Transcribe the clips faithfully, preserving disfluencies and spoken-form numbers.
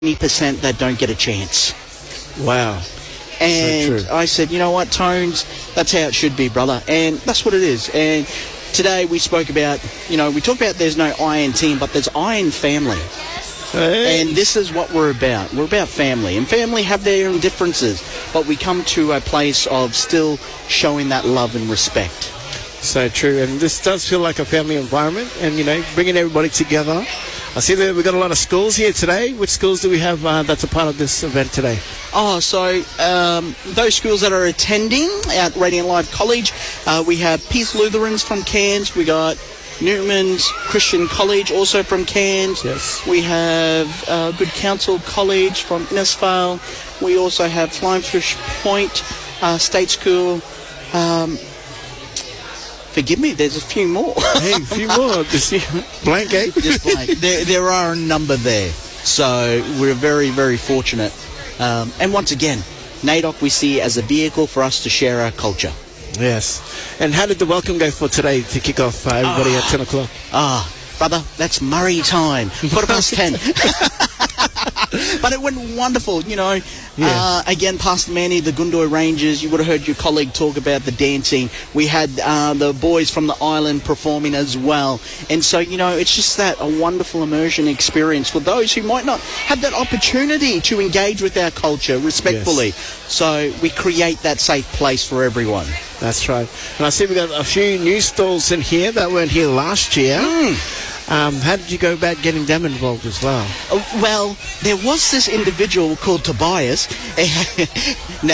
twenty percent that don't get a chance. Wow. And So I said, you know what, Tones, that's how it should be, brother. And that's what it is. And today we spoke about, you know, we talked about there's no iron team, but there's iron family. Hey. And this is what we're about. We're about family. And family have their own differences, but we come to a place of still showing that love and respect. So true. And this does feel like a family environment and, you know, bringing everybody together. I see that we've got a lot of schools here today. Which schools do we have uh, that's a part of this event today? Oh, so um, those schools that are attending at Radiant Life College, uh, we have Peace Lutherans from Cairns. We got Newman's Christian College, also from Cairns. Yes. We have uh, Good Counsel College from Innisfail. We also have Flying Fish Point uh, State School. Um, forgive me, there's a few more. Hey, a few more. Just blank, eh? Just blank. There, there are a number there. So we're very, very fortunate. Um, and once again, NAIDOC we see as a vehicle for us to share our culture. Yes. And how did the welcome go for today to kick off uh, everybody at ten o'clock? Ah, brother, that's Murray time. Quarter past ten. But it went wonderful, you know. Yeah. Uh, again, Pastor Manny, the Gundoy Rangers, you would have heard your colleague talk about the dancing. We had uh, the boys from the island performing as well. And so, you know, it's just that a wonderful immersion experience for those who might not have that opportunity to engage with our culture respectfully. Yes. So we create that safe place for everyone. That's right. And I see we've got a few new stalls in here that weren't here last year. Mm. Um, how did you go about getting them involved as well? Uh, well, there was this individual called Tobias. No.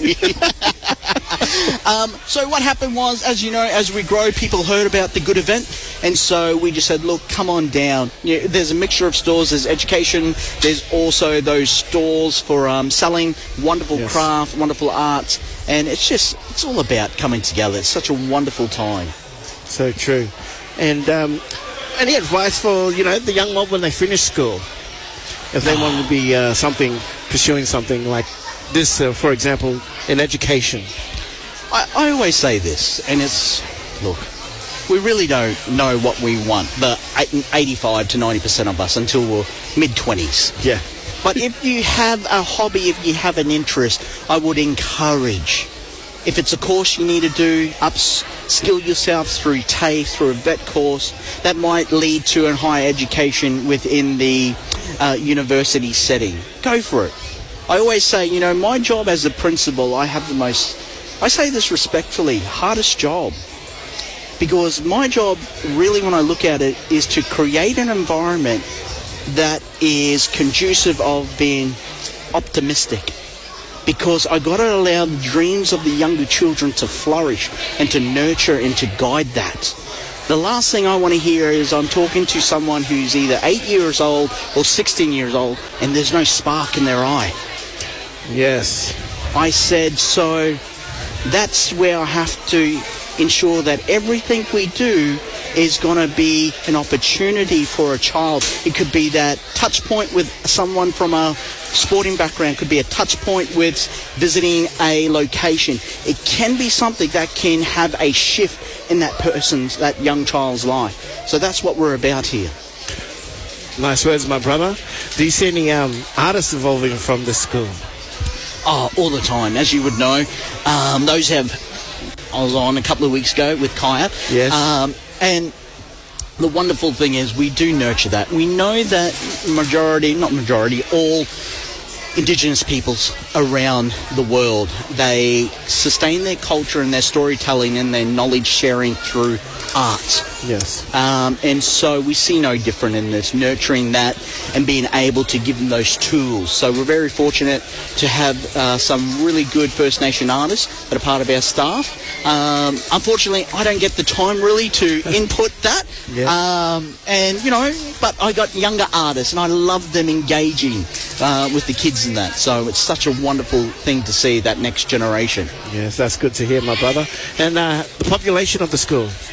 um, so what happened was, as you know, as we grow, people heard about the good event. And so we just said, look, come on down. You know, there's a mixture of stores. There's education. There's also those stores for um, selling wonderful Yes. craft, wonderful arts. And it's just, it's all about coming together. It's such a wonderful time. So true. And um, any advice for, you know, the young mob when they finish school? If they want to be uh, something, pursuing something like this, uh, for example, in education. I, I always say this, and it's, look, we really don't know what we want, the eighty-five to ninety percent of us, until we're mid-twenties. Yeah. But if you have a hobby, if you have an interest, I would encourage, if it's a course you need to do, upskill yourself through TAFE, through a vet course, that might lead to a higher education within the uh, university setting. Go for it. I always say, you know, my job as a principal, I have the most, I say this respectfully, hardest job. Because my job, really, when I look at it, is to create an environment that is conducive of being optimistic. Because I got to allow the dreams of the younger children to flourish and to nurture and to guide that. The last thing I want to hear is I'm talking to someone who's either eight years old or sixteen years old and there's no spark in their eye. Yes. I said, so that's where I have to ensure that everything we do is going to be an opportunity for a child. It could be that touch point with someone from a sporting background, could be a touch point with visiting a location. It can be something that can have a shift in that person's, that young child's life. So that's what we're about here. Nice words, my brother. Do you see any um, artists evolving from this school? Oh, all the time, as you would know. Um, those have, I was on a couple of weeks ago with Kaya. Yes. Um, and the wonderful thing is we do nurture that. We know that majority, not majority, all Indigenous peoples around the world, they sustain their culture and their storytelling and their knowledge sharing through art. Yes. Um, and so we see no different in this, nurturing that and being able to give them those tools. So we're very fortunate to have uh, some really good First Nation artists that are part of our staff. Um, unfortunately, I don't get the time really to input that. Yeah. Um, and, you know, but I got younger artists and I love them engaging uh, with the kids in that. So it's such a wonderful thing to see, that next generation. Yes, that's good to hear, my brother. And uh, the population of the school?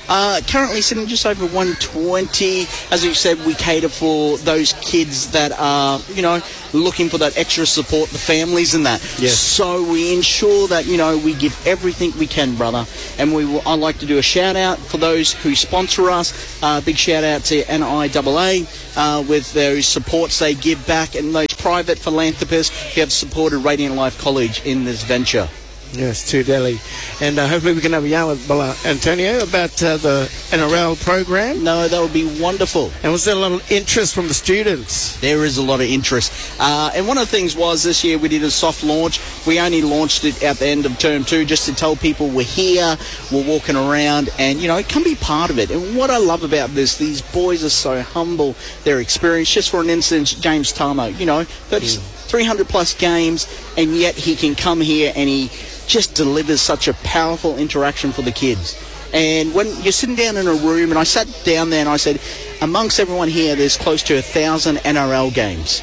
Uh, currently sitting just over one twenty. As you said, we cater for those kids that are, you know, looking for that extra support, the families and that. Yes. So we ensure that, you know, we give everything we can, brother. And we will, I'd like to do a shout out for those who sponsor us. Uh, big shout out to N I A A uh, with those supports they give back, and those private philanthropists who have supported Radiant Life College in this venture. Yes, to Delhi. And uh, hopefully we can have a yarn with Bola Antonio about uh, the N R L program. No, that would be wonderful. And was there a lot of interest from the students? There is a lot of interest. Uh, and one of the things was this year we did a soft launch. We only launched it at the end of term two just to tell people we're here, we're walking around, and, you know, come be part of it. And what I love about this, these boys are so humble, their experience. Just for an instance, James Tamo, you know, that's three hundred plus games, and yet he can come here and he just delivers such a powerful interaction for the kids. And when you're sitting down in a room, and I sat down there and I said, amongst everyone here, there's close to a thousand N R L games.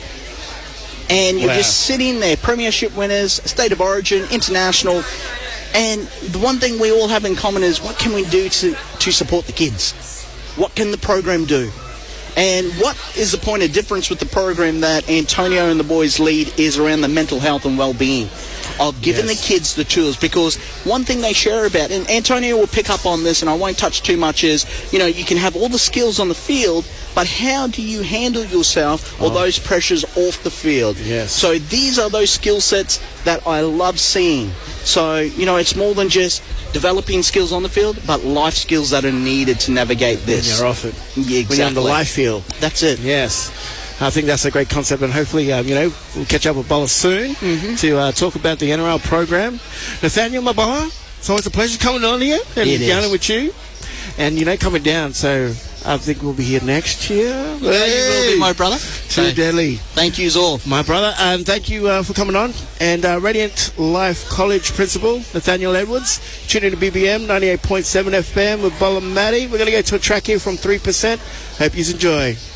And you're Wow. just sitting there, premiership winners, state of origin, international. And the one thing we all have in common is, what can we do to, to support the kids? What can the program do? And what is the point of difference with the program that Antonio and the boys lead is around the mental health and well-being of giving Yes. the kids the tools. Because one thing they share about, and Antonio will pick up on this and I won't touch too much, is, you know, you can have all the skills on the field, but how do you handle yourself or Oh. those pressures off the field? Yes. So these are those skill sets that I love seeing. So, you know, it's more than just developing skills on the field, but life skills that are needed to navigate When this. you're off it. Yeah, exactly. When you're on the life field. That's it. Yes. I think that's a great concept, and hopefully, um, you know, we'll catch up with Bola soon Mm-hmm. to uh, talk about the N R L program. Nathaniel Mabola, it's always a pleasure coming on here and It is. yarning with you. And, you know, coming down, so I think we'll be here next year. Yeah, you will be, my brother. To So, Delhi. thank yous all. My brother, and thank you uh, for coming on. And uh, Radiant Life College Principal, Nathaniel Edwards. Tune in to B B M ninety-eight point seven F M with Bola Matty. We're going to go to a track here from three percent. Hope you enjoy.